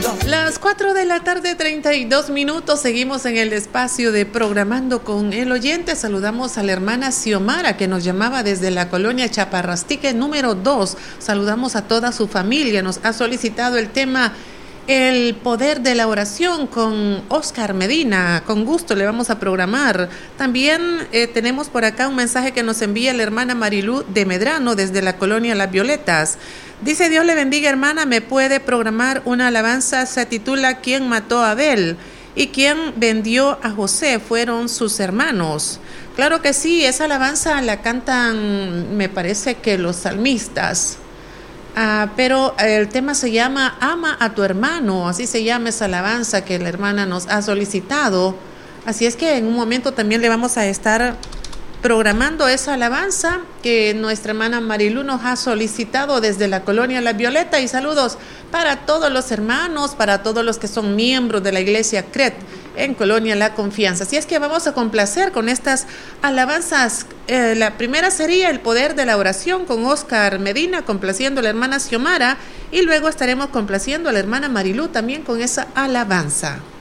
Las 4 de la tarde, 32 minutos, seguimos en el espacio de Programando con el Oyente. Saludamos a la hermana Xiomara, que nos llamaba desde la colonia Chaparrastique número 2. Saludamos a toda su familia. Nos ha solicitado el tema El poder de la oración con Oscar Medina. Con gusto le vamos a programar. También tenemos por acá un mensaje que nos envía la hermana Marilú de Medrano desde la colonia Las Violetas. Dice: Dios le bendiga, hermana, me puede programar una alabanza, se titula ¿Quién mató a Abel? Y ¿quién vendió a José? Fueron sus hermanos. Claro que sí, esa alabanza la cantan, me parece que los salmistas. Pero el tema se llama Ama a tu hermano, así se llama esa alabanza que la hermana nos ha solicitado. Así es que en un momento también le vamos a estar programando esa alabanza que nuestra hermana Marilú nos ha solicitado desde la colonia La Violeta. Y saludos para todos los hermanos, para todos los que son miembros de la iglesia CRET en Colonia La Confianza. Así es que vamos a complacer con estas alabanzas. La primera sería El poder de la oración con Oscar Medina, complaciendo a la hermana Xiomara, y luego estaremos complaciendo a la hermana Marilú también con esa alabanza.